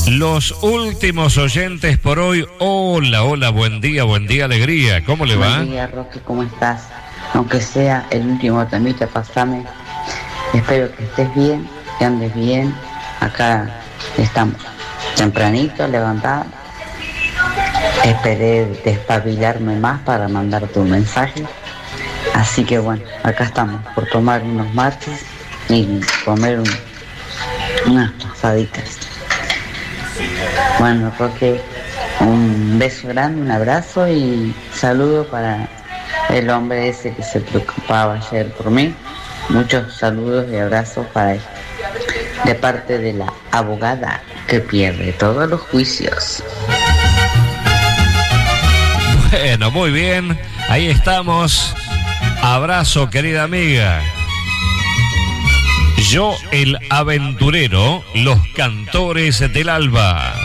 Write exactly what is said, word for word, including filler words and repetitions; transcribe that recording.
Los últimos oyentes por hoy. Hola, hola, buen día, buen día, alegría. ¿Cómo le va? Buen día, Roque, ¿cómo estás? Aunque sea el último temita, pasame. Espero que estés bien, que andes bien. Acá estamos tempranito, levantada. Esperé despabilarme más para mandarte un mensaje. Así que bueno, acá estamos por tomar unos mates y comer un, unas pasaditas. Bueno, Roque, un beso grande, un abrazo y saludo para el hombre ese que se preocupaba ayer por mí. Muchos saludos y abrazos para él, de parte de la abogada que pierde todos los juicios. Bueno, muy bien, ahí estamos. Abrazo, querida amiga. Yo, el aventurero, los cantores del alba.